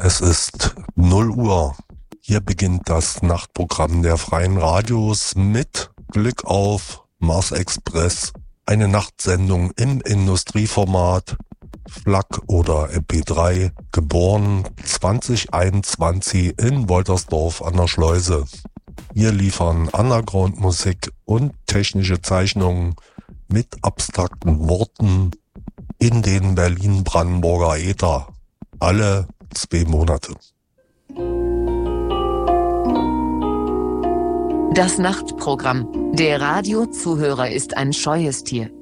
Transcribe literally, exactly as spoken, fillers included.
Es ist null Uhr. Hier beginnt das Nachtprogramm der Freien Radios mit Glück auf Mars Express. Eine Nachtsendung im Industrieformat, F L A C oder M P drei, geboren zwanzig einundzwanzig in Woltersdorf an der Schleuse. Wir liefern Underground-Musik und technische Zeichnungen mit abstrakten Worten in den Berlin-Brandenburger Äther. Alle zwei Monate. Das Nachtprogramm. Der Radiozuhörer ist ein scheues Tier.